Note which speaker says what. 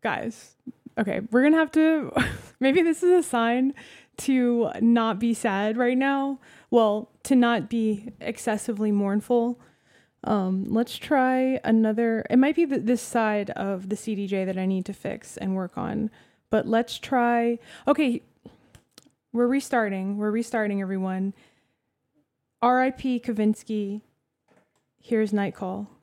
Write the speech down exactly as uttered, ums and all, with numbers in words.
Speaker 1: guys. Okay, we're gonna have to. Maybe this is a sign to not be sad right now. Well, to not be excessively mournful. Um, let's try another. It might be the, this side of the C D J that I need to fix and work on. But let's try. Okay, we're restarting. We're restarting, everyone. R I P Kavinsky. Here's Night Call.